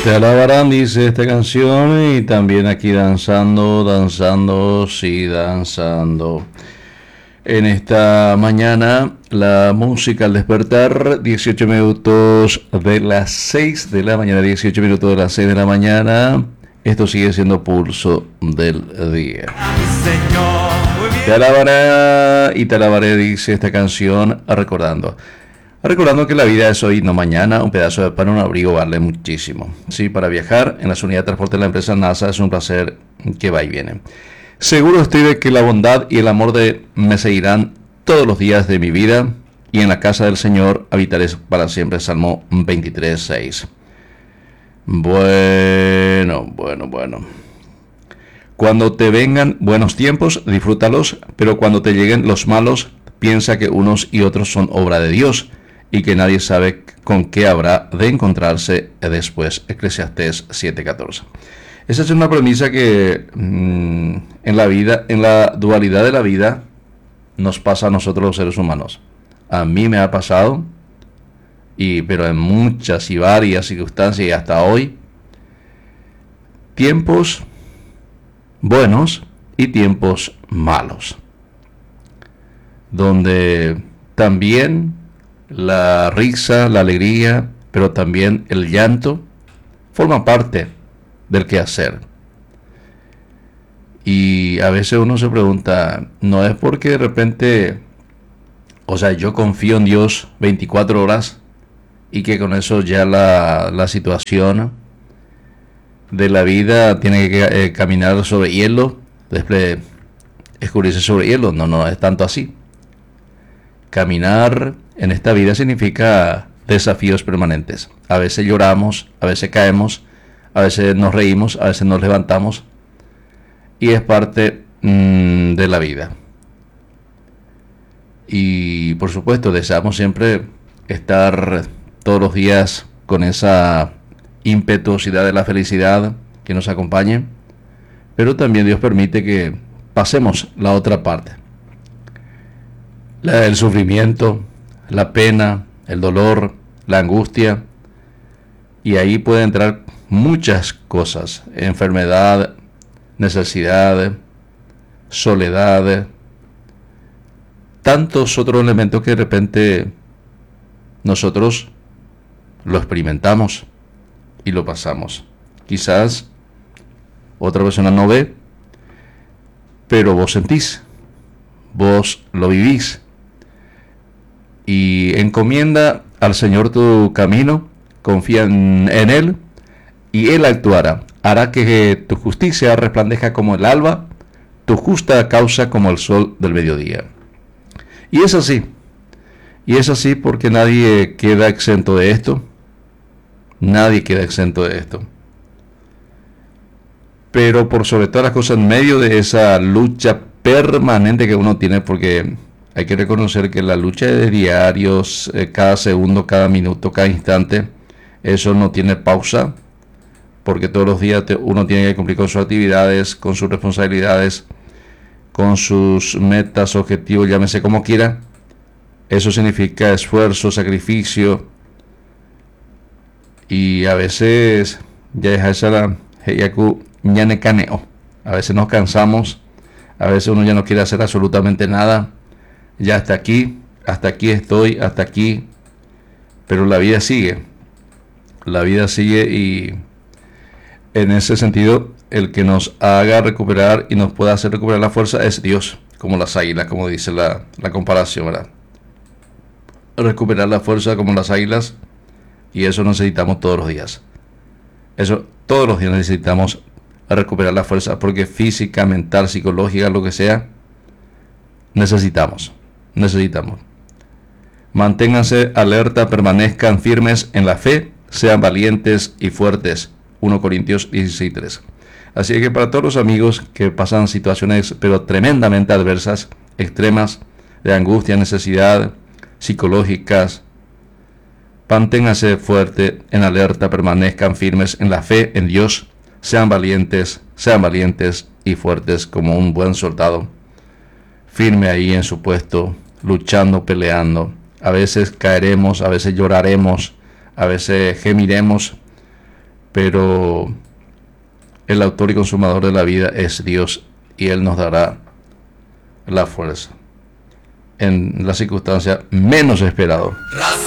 Te alabarán, dice esta canción, y también aquí danzando, danzando, sí, danzando. En esta mañana, la música al despertar, 18 minutos de las 6 de la mañana, 18 minutos de las 6 de la mañana. Esto sigue siendo pulso del día. Te alabaré y te alabaré, dice esta canción, recordando que la vida es hoy, no mañana. Un pedazo de pan, un abrigo vale muchísimo. Sí, para viajar en las unidades de transporte de la empresa NASA es un placer que va y viene. Seguro estoy de que la bondad y el amor me seguirán todos los días de mi vida, y en la casa del Señor habitaré para siempre. Salmo 23:6. Bueno. Cuando te vengan buenos tiempos, disfrútalos, pero cuando te lleguen los malos, piensa que unos y otros son obra de Dios, y que nadie sabe con qué habrá de encontrarse después. Eclesiastés 7:14. Esa es una premisa que en la vida, en la dualidad de la vida, nos pasa a nosotros los seres humanos. A mí me ha pasado, pero en muchas y varias circunstancias, y hasta hoy, tiempos buenos y tiempos malos, donde también la risa, la alegría, pero también el llanto forman parte del quehacer. Y a veces uno se pregunta, no es porque de repente, yo confío en Dios 24 horas y que con eso ya la situación de la vida tiene que caminar sobre hielo, después escurrirse sobre hielo. No es tanto así. Caminar en esta vida significa desafíos permanentes. A veces lloramos, a veces caemos, a veces nos reímos, a veces nos levantamos, y es parte de la vida. Y por supuesto deseamos siempre estar todos los días con esa impetuosidad de la felicidad que nos acompañe, pero también Dios permite que pasemos la otra parte, el sufrimiento, la pena, el dolor, la angustia, y ahí puede entrar muchas cosas: enfermedad, necesidad, soledad, tantos otros elementos que de repente nosotros lo experimentamos y lo pasamos. Quizás otra persona no ve, pero vos sentís, vos lo vivís. Y encomienda al Señor tu camino, confía en Él, y Él actuará. Hará que tu justicia resplandezca como el alba, tu justa causa como el sol del mediodía. Y es así. Y es así porque nadie queda exento de esto. Nadie queda exento de esto. Pero por sobre todas las cosas, en medio de esa lucha permanente que uno tiene, porque hay que reconocer que la lucha de diarios, cada segundo, cada minuto, cada instante, eso no tiene pausa, porque todos los días uno tiene que cumplir con sus actividades, con sus responsabilidades, con sus metas, objetivos, llámese como quiera. Eso significa esfuerzo, sacrificio, y a veces a veces nos cansamos, a veces uno ya no quiere hacer absolutamente nada. Ya hasta aquí estoy, hasta aquí. Pero la vida sigue, y en ese sentido, el que nos haga recuperar y nos pueda hacer recuperar la fuerza es Dios, como las águilas, como dice la comparación, ¿verdad? Recuperar la fuerza como las águilas, y eso necesitamos todos los días. Todos los días necesitamos recuperar la fuerza, porque física, mental, psicológica, lo que sea, necesitamos. Manténganse alerta, permanezcan firmes en la fe, sean valientes y fuertes. 1 Corintios 16:3. Así que para todos los amigos que pasan situaciones pero tremendamente adversas, extremas, de angustia, necesidad, psicológicas, manténganse fuerte en alerta, permanezcan firmes en la fe en Dios, sean valientes y fuertes como un buen soldado, firme ahí en su puesto, luchando, peleando. A veces caeremos, a veces lloraremos, a veces gemiremos, pero el autor y consumador de la vida es Dios, y Él nos dará la fuerza en la circunstancia menos esperado.